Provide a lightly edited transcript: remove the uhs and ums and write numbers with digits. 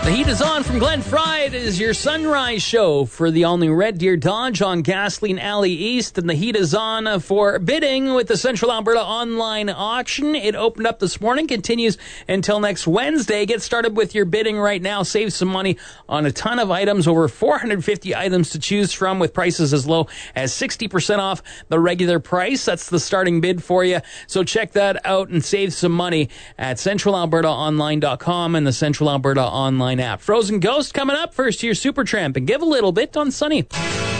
The heat is on from Glen Fry. It is your sunrise show for the all-new Red Deer Dodge on Gasoline Alley East. And the heat is on for bidding with the Central Alberta online auction. It opened up this morning, continues until next Wednesday. Get started with your bidding right now. Save some money on a ton of items. Over 450 items to choose from with prices as low as 60% off the regular price. That's the starting bid for you. So check that out and save some money at centralalbertaonline.com and the Central Alberta Online app. Frozen Ghost coming up, first year Supertramp, and give a little bit on Sunny.